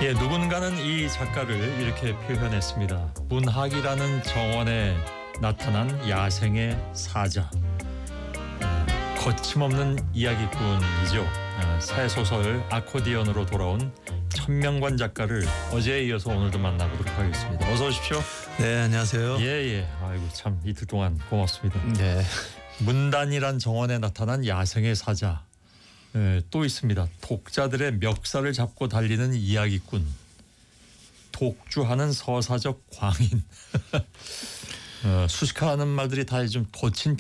예, 누군가는 이 작가를 이렇게 표현했습니다. 문학이라는 정원에 나타난 야생의 사자. 거침없는 이야기꾼이죠. 새 소설 아코디언으로 돌아온 천명관 작가를 어제에 이어서 오늘도 만나보도록 하겠습니다. 어서 오십시오. 네, 안녕하세요. 예. 아이고 참 이틀 동안 고맙습니다. 네. 문단이란 정원에 나타난 야생의 사자. 또 있습니다. 독자들의 멱살을 잡고 달리는 이야기꾼. 독주하는 서사적 광인. 수식하는 말들이 다 좀 거친